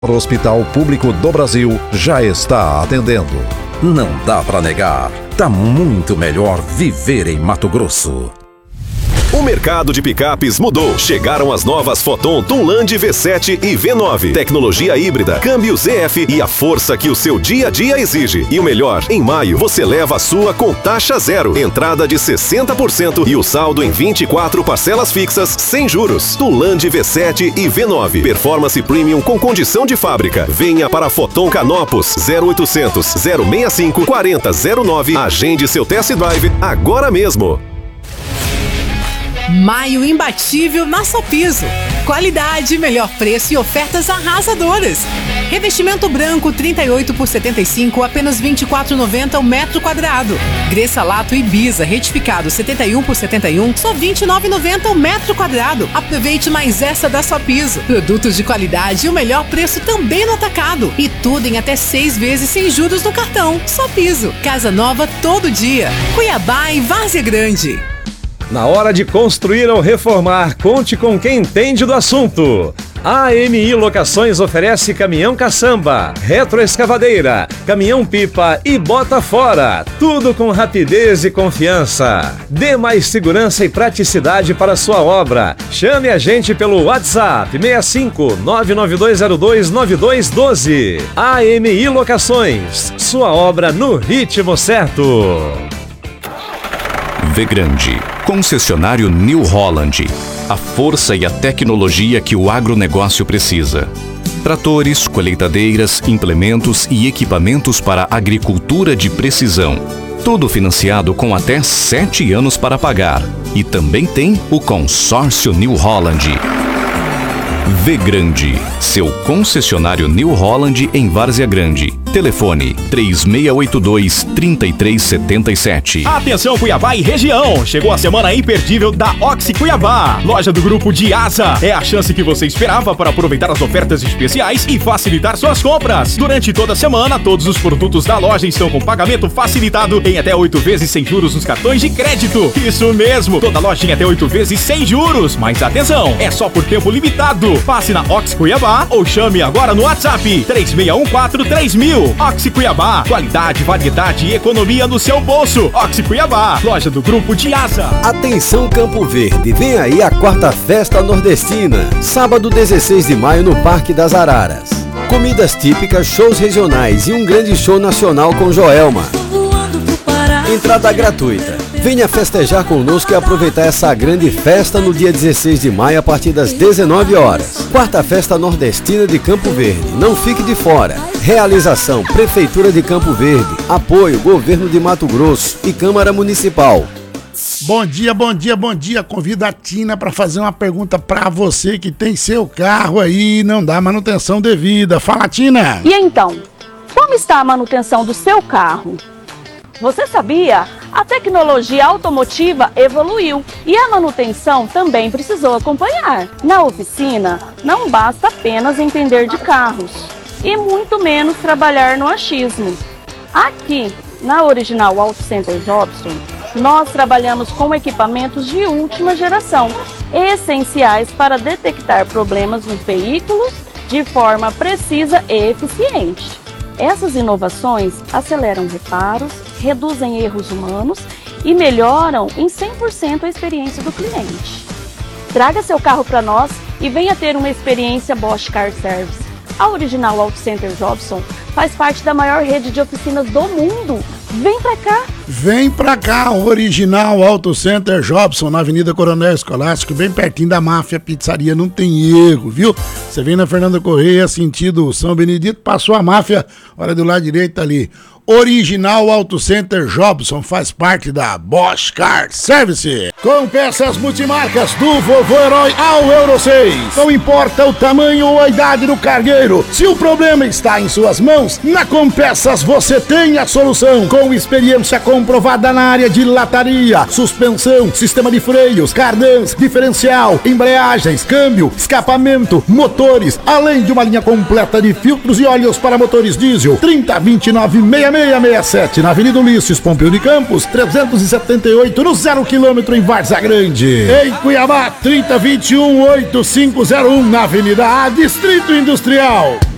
O Hospital Público do Brasil já está atendendo. Não dá para negar, tá muito melhor viver em Mato Grosso. O mercado de picapes mudou. Chegaram as novas Foton Tunland V7 e V9. Tecnologia híbrida, câmbio ZF e a força que o seu dia a dia exige. E o melhor, em maio você leva a sua com taxa zero. Entrada de 60% e o saldo em 24 parcelas fixas sem juros. Tunland V7 e V9. Performance Premium com condição de fábrica. Venha para a Foton Canopus 0800 065 4009. Agende seu test drive agora mesmo. Maio imbatível na Sopiso. Qualidade, melhor preço e ofertas arrasadoras. Revestimento branco 38 por 75, apenas R$ 24,90 o metro quadrado. Gressalato Ibiza retificado 71 por 71, só R$ 29,90 o metro quadrado. Aproveite mais essa da Sopiso. Produtos de qualidade e o melhor preço também no atacado. E tudo em até 6 vezes sem juros no cartão. Sopiso. Casa nova todo dia. Cuiabá e Várzea Grande. Na hora de construir ou reformar, conte com quem entende do assunto. A AMI Locações oferece caminhão caçamba, retroescavadeira, caminhão-pipa e bota fora. Tudo com rapidez e confiança. Dê mais segurança e praticidade para sua obra. Chame a gente pelo WhatsApp 65 99202 9212. AMI Locações, sua obra no ritmo certo. Vegrande, concessionário New Holland. A força e a tecnologia que o agronegócio precisa. Tratores, colheitadeiras, implementos e equipamentos para agricultura de precisão. Tudo financiado com até 7 anos para pagar. E também tem o consórcio New Holland. Vegrande, seu concessionário New Holland em Várzea Grande. Telefone 3682-3377. Atenção Cuiabá e região! Chegou a semana imperdível da Oxy Cuiabá. Loja do grupo Diasa. É a chance que você esperava para aproveitar as ofertas especiais e facilitar suas compras. Durante toda a semana, todos os produtos da loja estão com pagamento facilitado em até 8 vezes sem juros nos cartões de crédito. Isso mesmo! Toda loja em até 8 vezes sem juros. Mas atenção! É só por tempo limitado. Passe na Oxy Cuiabá ou chame agora no WhatsApp 3614-3000. Oxy Cuiabá, qualidade, variedade e economia no seu bolso. Oxy Cuiabá, loja do grupo Diasa. Atenção Campo Verde, vem aí a 4ª Festa Nordestina, sábado 16 de maio no Parque das Araras. Comidas típicas, shows regionais e um grande show nacional com Joelma. Entrada gratuita. Venha festejar conosco e aproveitar essa grande festa no dia 16 de maio a partir das 19 horas. 4ª Festa Nordestina de Campo Verde. Não fique de fora. Realização Prefeitura de Campo Verde. Apoio Governo de Mato Grosso e Câmara Municipal. Bom dia, bom dia, bom dia. Convido a Tina para fazer uma pergunta para você que tem seu carro aí e não dá manutenção devida. Fala, Tina. E então, como está a manutenção do seu carro? Você sabia? A tecnologia automotiva evoluiu e a manutenção também precisou acompanhar. Na oficina, não basta apenas entender de carros e muito menos trabalhar no achismo. Aqui, na Original Auto Center Jobson, nós trabalhamos com equipamentos de última geração, essenciais para detectar problemas nos veículos de forma precisa e eficiente. Essas inovações aceleram reparos, reduzem erros humanos e melhoram em 100% a experiência do cliente. Traga seu carro para nós e venha ter uma experiência Bosch Car Service. A Original Auto Center Jobson faz parte da maior rede de oficinas do mundo. Vem pra cá! Vem pra cá, Original Auto Center Jobson, na Avenida Coronel Escolástico, bem pertinho da Máfia Pizzaria, não tem erro, viu? Você vem na Fernanda Correia, sentido São Benedito, passou a Máfia, olha do lado direito ali. Original Auto Center Jobson faz parte da Bosch Car Service. Com peças multimarcas do Vovô Herói ao Euro 6. Não importa o tamanho ou a idade do cargueiro, se o problema está em suas mãos, na Compeças você tem a solução. Com experiência comprovada na área de lataria, suspensão, sistema de freios, cardãs, diferencial, embreagens, câmbio, escapamento, motores, além de uma linha completa de filtros e óleos para motores diesel. 3029-6667 na Avenida Ulisses Pompeu de Campos, 378 no 0 km em Várzea Grande. Em Cuiabá, 3021-8501 na Avenida A, Distrito Industrial.